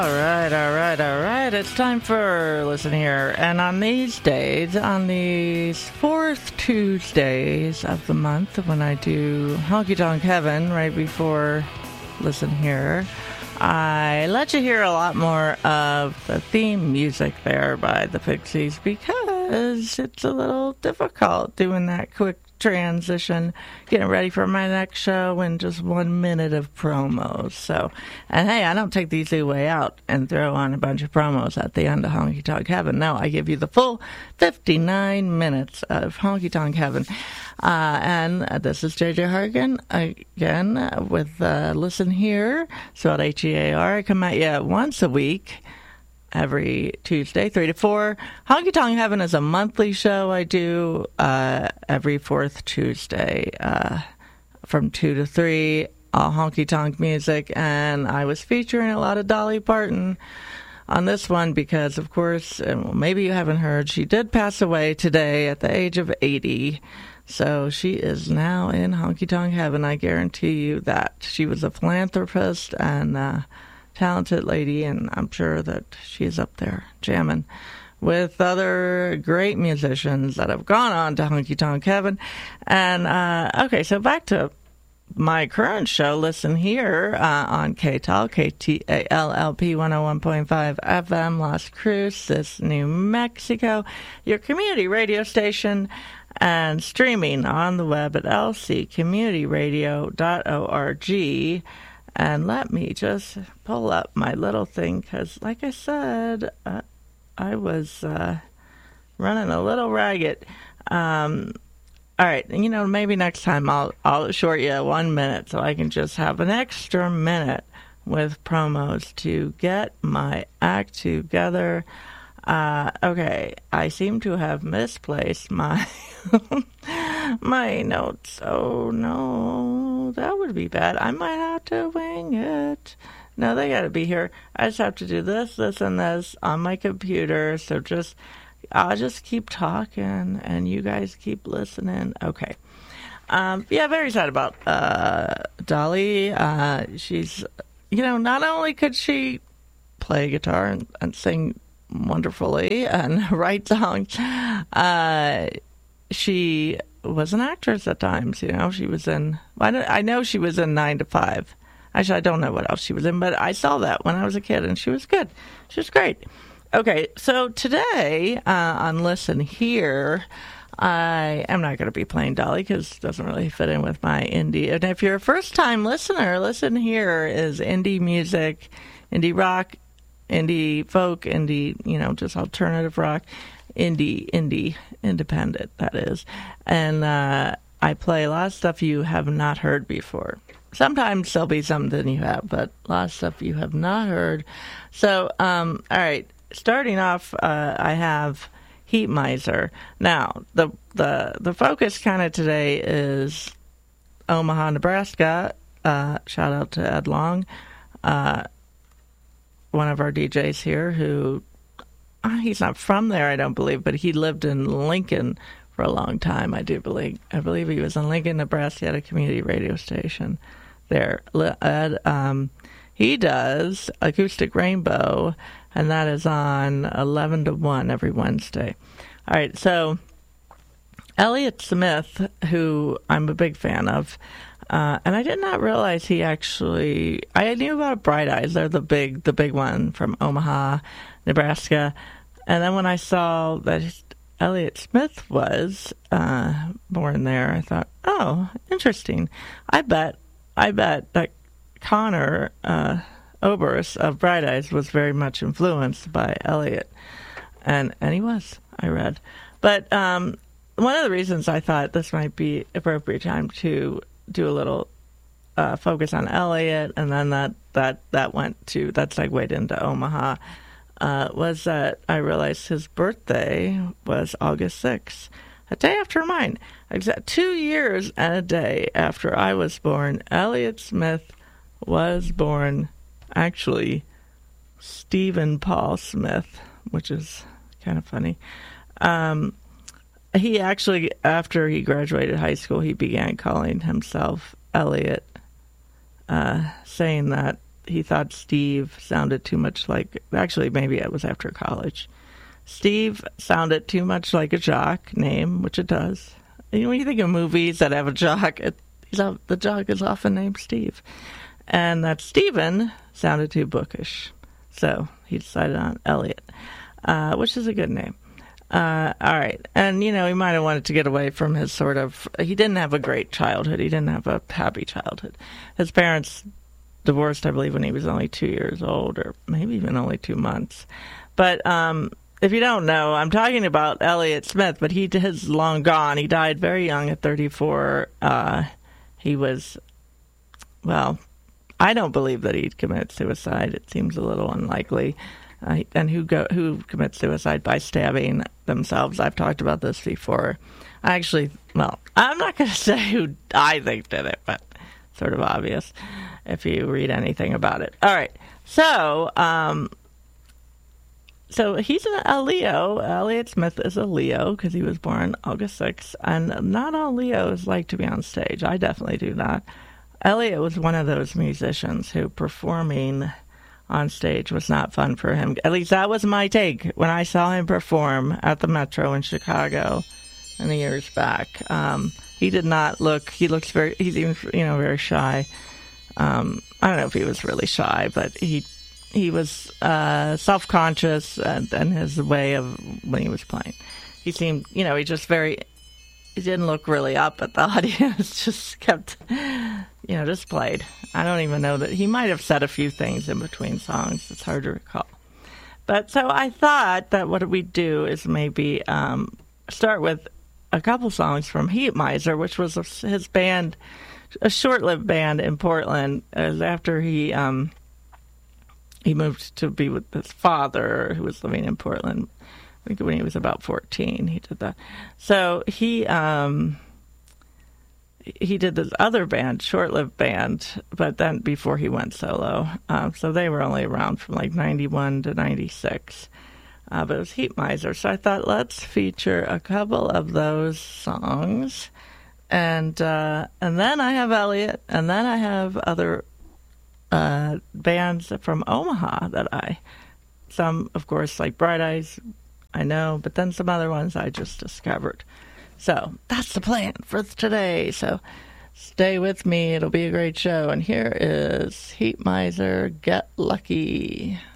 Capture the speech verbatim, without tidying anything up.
All right, all right, all right. It's time for Listen Here. And on these days, on these fourth Tuesdays of the month, when I do Honky Tonk Heaven right before Listen Here, I let you hear a lot more of the theme music there by the Pixies because it's a little difficult doing that quick transition, getting ready for my next show in just one minute of promos. So, and hey, I don't take the easy way out and throw on a bunch of promos at the end of Honky Tonk Heaven. No, I give you the full fifty-nine minutes of Honky Tonk Heaven. Uh, and uh, this is J J Hargan again uh, with uh, Listen Here, spelled H E A R. I come at you once a week, every Tuesday, three to four. Honky Tonk Heaven is a monthly show I do uh, every fourth Tuesday uh, from two to three, all honky tonk music. And I was featuring a lot of Dolly Parton on this one because, of course, and well, maybe you haven't heard, she did pass away today at the age of eighty. So she is now in Honky Tonk Heaven. I guarantee you that. She was a philanthropist and uh, talented lady, and I'm sure that she's up there jamming with other great musicians that have gone on to Honky Tonk Heaven. And, uh, okay, so back to my current show, Listen Here, uh, on K T A L, K T A L L P one oh one point five F M, Las Cruces, New Mexico, your community radio station, and streaming on the web at l c community radio dot org. And let me just pull up my little thing, because like I said, uh, I was uh, running a little ragged. Um, all right, you know, maybe next time I'll, I'll short you one minute so I can just have an extra minute with promos to get my act together. Uh, okay, I seem to have misplaced my my notes. Oh no, that would be bad. I might have to wing it. No, they gotta be here. I just have to do this, this, and this on my computer. So just, I'll just keep talking, and you guys keep listening. Okay. Um, yeah, very sad about uh, Dolly. Uh, she's, you know, not only could she play guitar and, and sing wonderfully and write songs, uh, she was an actress at times. You know, she was in, I, don't, I know she was in Nine to Five. Actually, I don't know what else she was in, but I saw that when I was a kid, and she was good. She was great. Okay, so today uh, on Listen Here, I am not going to be playing Dolly because it doesn't really fit in with my indie. And if you're a first-time listener, Listen Here is indie music, indie rock, indie folk, indie, you know, just alternative rock, indie, indie, independent, that is. And uh, I play a lot of stuff you have not heard before. Sometimes there'll be something you have, but a lot of stuff you have not heard. So, um, all right, starting off, uh, I have Heat Miser. Now, the the, the focus kind of today is Omaha, Nebraska. Uh, shout out to Ed Long. Uh, one of our D Js here who, uh, he's not from there, I don't believe, but he lived in Lincoln for a long time, I do believe. I believe he was in Lincoln, Nebraska. He had a community radio station there. Ed, um, he does Acoustic Rainbow, and that is on eleven to one every Wednesday. All right, so Elliott Smith, who I'm a big fan of, Uh, and I did not realize he actually, I knew about Bright Eyes. They're the big, the big one from Omaha, Nebraska. And then when I saw that Elliott Smith was uh, born there, I thought, oh, interesting. I bet, I bet that Connor uh, Oberst of Bright Eyes was very much influenced by Elliott. And, and he was, I read. But um, one of the reasons I thought this might be appropriate time to do a little uh, focus on Elliott, and then that, that, that went to, that segued into Omaha, uh, was that I realized his birthday was August sixth, a day after mine. Exact two years and a day after I was born, Elliott Smith was born. Actually, Stephen Paul Smith, which is kind of funny. Um, He actually, after he graduated high school, he began calling himself Elliott, uh, saying that he thought Steve sounded too much like, actually, maybe it was after college. Steve sounded too much like a jock name, which it does. And when you think of movies that have a jock, it, he's, the jock is often named Steve. And that Steven sounded too bookish. So he decided on Elliot, uh, which is a good name. Uh, all right. And, you know, he might have wanted to get away from his sort of, he didn't have a great childhood. He didn't have a happy childhood. His parents divorced, I believe, when he was only two years old, or maybe even only two months. But um, if you don't know, I'm talking about Elliott Smith, but he has long gone. He died very young at thirty-four. Uh, he was, well, I don't believe that he'd committed suicide. It seems a little unlikely. Uh, and who go who commits suicide by stabbing themselves? I've talked about this before. I actually, well, I'm not going to say who I think did it, but it's sort of obvious if you read anything about it. All right, so um, so he's a Leo. Elliott Smith is a Leo because he was born August sixth, and not all Leos like to be on stage. I definitely do not. Elliott was one of those musicians who performing on stage was not fun for him. At least that was my take when I saw him perform at the Metro in Chicago many years back. Um, he did not look, he looks very, he's even, you know, very shy. Um, I don't know if he was really shy, but he he was uh, self-conscious and, and his way of when he was playing. He seemed, you know, he just very, he didn't look really up at the audience, just kept, you know, just played. I don't even know that he might have said a few things in between songs. It's hard to recall. But so I thought that what we'd do is maybe um, start with a couple songs from Heat Miser, which was his band, a short-lived band in Portland. As after he um, he moved to be with his father, who was living in Portland. I think when he was about fourteen, he did that. So he um, he did this other band, short-lived band, but then before he went solo. Um, so they were only around from like ninety-one to ninety-six. Uh, but it was Heat Miser. So I thought, let's feature a couple of those songs. And uh, and then I have Elliott, and then I have other uh, bands from Omaha that I, some, of course, like Bright Eyes, I know, but then some other ones I just discovered. So that's the plan for today. So stay with me. It'll be a great show. And here is Heat Miser, Get Lucky.